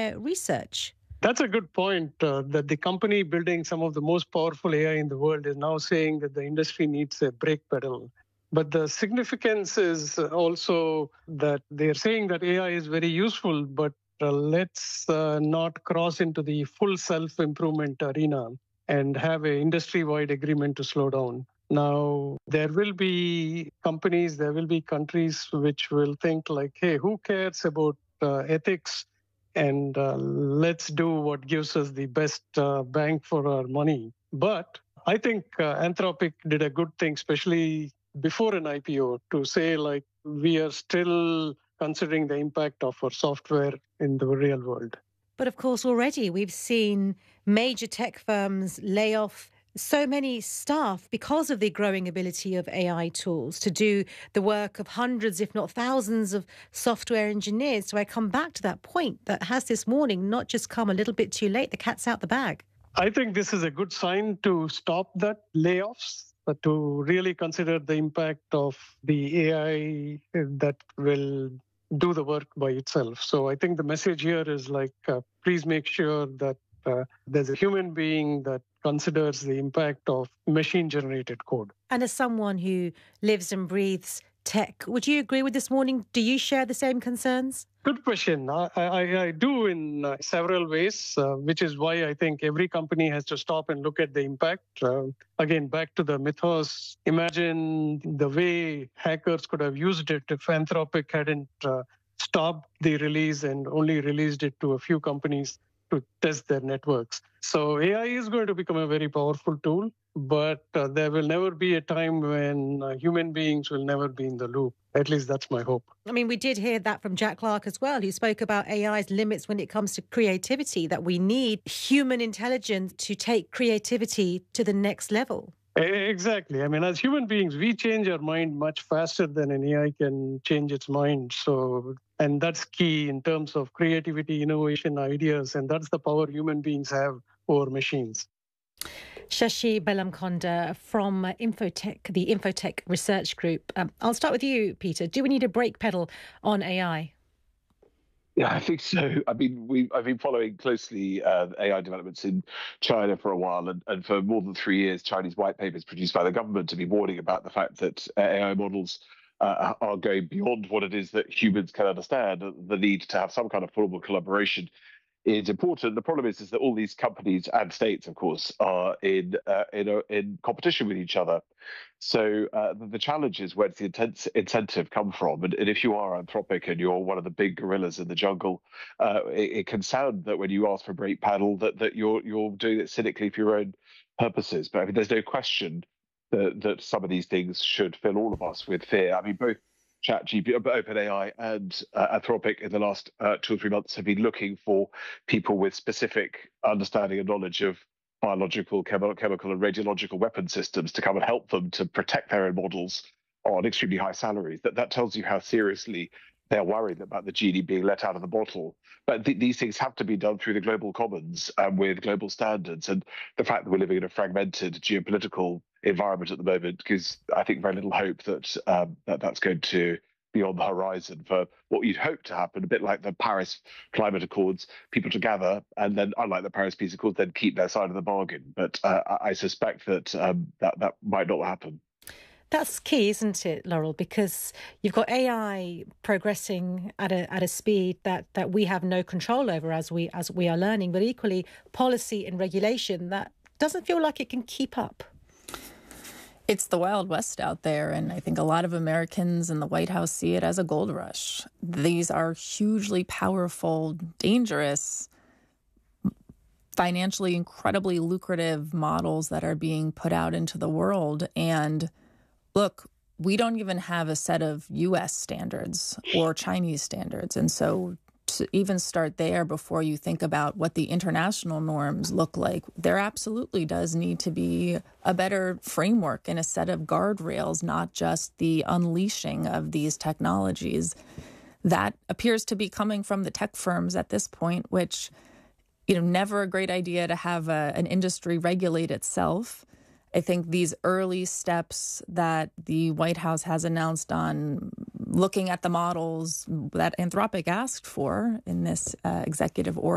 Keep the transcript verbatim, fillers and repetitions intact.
their research. That's a good point, uh, that the company building some of the most powerful A I in the world is now saying that the industry needs a brake pedal. But the significance is also that they're saying that A I is very useful, but uh, let's uh, not cross into the full self-improvement arena and have an industry-wide agreement to slow down. Now, there will be companies, there will be countries which will think like, hey, who cares about uh, ethics? And uh, let's do what gives us the best uh, bang for our money. But I think uh, Anthropic did a good thing, especially before an I P O, to say, like, we are still considering the impact of our software in the real world. But of course, already we've seen major tech firms lay off so many staff because of the growing ability of A I tools to do the work of hundreds, if not thousands, of software engineers. So I come back to that point that has this warning not just come a little bit too late, the cat's out the bag. I think this is a good sign to stop that layoffs, but to really consider the impact of the A I that will do the work by itself. So I think the message here is like, uh, please make sure that uh, there's a human being that considers the impact of machine-generated code. And as someone who lives and breathes tech, would you agree with this warning? Do you share the same concerns? Good question. I, I, I do in uh, several ways, uh, which is why I think every company has to stop and look at the impact. Uh, again, back to the mythos. Imagine the way hackers could have used it if Anthropic hadn't uh, stopped the release and only released it to a few companies to test their networks. So A I is going to become a very powerful tool, but uh, there will never be a time when uh, human beings will never be in the loop. At least that's my hope. I mean, we did hear that from Jack Clark as well, who spoke about A I's limits when it comes to creativity, that we need human intelligence to take creativity to the next level. Exactly. I mean, as human beings, we change our mind much faster than an A I can change its mind. So, and that's key in terms of creativity, innovation, ideas, and that's the power human beings have over machines. Shashi Bellamkonda from Infotech, the Infotech Research Group. Um, I'll start with you, Peter. Do we need a brake pedal on A I? Yeah, I think so. I mean, we I've been following closely uh, A I developments in China for a while, and, and for more than three years, Chinese white papers produced by the government have been warning about the fact that uh, A I models uh, are going beyond what it is that humans can understand. The need to have some kind of formal collaboration is important. The problem is, is that all these companies and states, of course, are in uh, in, a, in competition with each other. So uh, the, the challenge is, where does the intense incentive come from? And, and if you are Anthropic and you're one of the big gorillas in the jungle, uh, it, it can sound that when you ask for a brake paddle, that that you're you're doing it cynically for your own purposes. But I mean, there's no question that that some of these things should fill all of us with fear. I mean, both ChatGPT, OpenAI, and uh, Anthropic in the last uh, two or three months have been looking for people with specific understanding and knowledge of biological, chemical, chemical and radiological weapon systems to come and help them to protect their own models on extremely high salaries. That that tells you how seriously they're worried about the genie being let out of the bottle. But th- these things have to be done through the global commons and with global standards. And the fact that we're living in a fragmented geopolitical environment at the moment gives, I think, very little hope that um, that that's going to be on the horizon for what you'd hope to happen, a bit like the Paris Climate Accords, people to gather and then, unlike the Paris Peace Accords, then keep their side of the bargain. But uh, I suspect that um, that that might not happen. That's key, isn't it, Laurel? Because you've got A I progressing at a at a speed that, that we have no control over as we as we are learning, but equally policy and regulation that doesn't feel like it can keep up. It's the Wild West out there, and I think a lot of Americans in the White House see it as a gold rush. These are hugely powerful, dangerous, financially incredibly lucrative models that are being put out into the world. And look, we don't even have a set of U S standards or Chinese standards. And so to even start there before you think about what the international norms look like, there absolutely does need to be a better framework and a set of guardrails, not just the unleashing of these technologies. That appears to be coming from the tech firms at this point, which, you know, never a great idea to have a, an industry regulate itself. I think these early steps that the White House has announced on looking at the models that Anthropic asked for in this uh, executive order